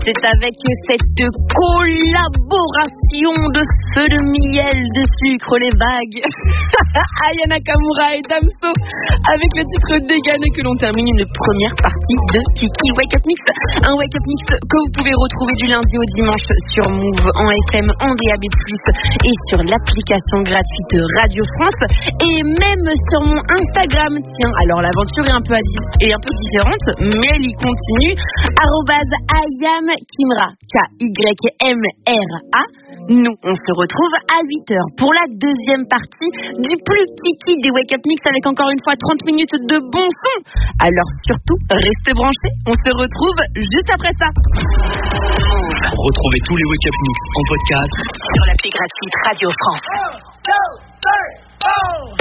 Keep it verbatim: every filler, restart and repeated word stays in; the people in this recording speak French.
C'est avec cette collaboration de feu de miel, de sucre, les vagues, Aya Nakamura et Damso, avec le titre Dégané que l'on termine une première partie de Kiki Wake Up Mix. Un Wake Up Mix que vous pouvez retrouver du lundi au dimanche sur Move, en F M, en D A B plus, et sur l'application gratuite Radio France, et même sur mon Instagram. Tiens, alors l'aventure est un peu, adi- est un peu différente, mais elle y continue. Arrobase Ayam Kimra, K Y M R A. Nous, on se retrouve à huit heures pour la deuxième partie du plus kiki des Wake Up Mix, avec encore une fois trente minutes de bon son. Alors surtout, restez branchés, on se retrouve juste après ça. Retrouvez tous les Wake Up Mix en podcast sur l'appli gratuite Radio France.